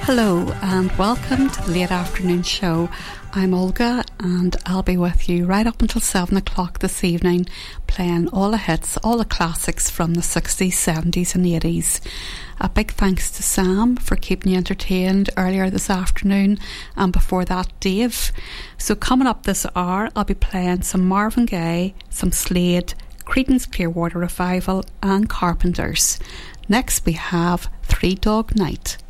Hello and welcome to the late afternoon show. I'm Olga and I'll be with you right up until 7 o'clock this evening, playing all the hits, all the classics from the 60s, 70s and 80s. A big thanks to Sam for keeping you entertained earlier this afternoon, and before that Dave. So coming up this hour, I'll be playing some Marvin Gaye, some Slade, Creedence Clearwater Revival and Carpenters. Next we have Three Dog Night.